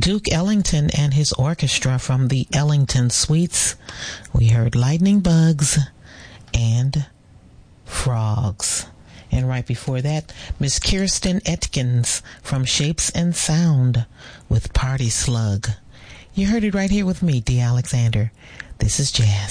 Duke Ellington and his orchestra from the Ellington Suites. We heard Lightning Bugs and Frogs. And right before that, Miss Kirsten Atkins from Shapes and Sound with Party Slug. You heard it right here with me, Dee Alexander. This is Jazz.